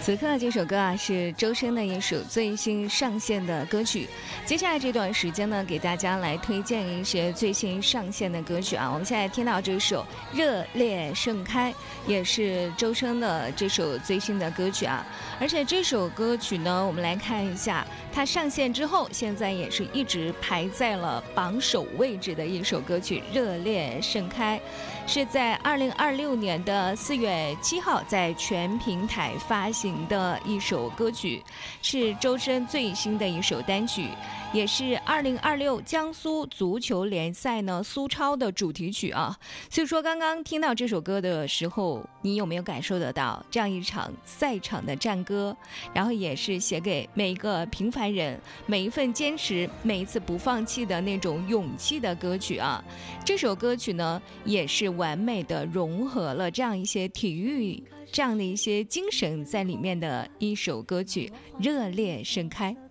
此刻这首歌啊是周深的一首最新上线的歌曲。接下来这段时间呢，给大家来推荐一些最新上线的歌曲啊。我们现在听到这首《热烈盛开》，也是周深的这首最新的歌曲啊。而且这首歌曲呢，我们来看一下，它上线之后，现在也是一直排在了榜首位置的一首歌曲《热烈盛开》，是在2026年的4月7号在全平台发行的一首歌曲，是周深最新的一首单曲，也是2026江苏足球联赛呢苏超的主题曲啊。所以说刚刚听到这首歌的时候，你有没有感受得到这样一场赛场的战歌，然后也是写给每一个平凡人每一份坚持，每一次不放弃的那种勇气的歌曲啊。这首歌曲呢也是完美的融合了这样一些体育这样的一些精神在里面的一首歌曲《热烈盛开》。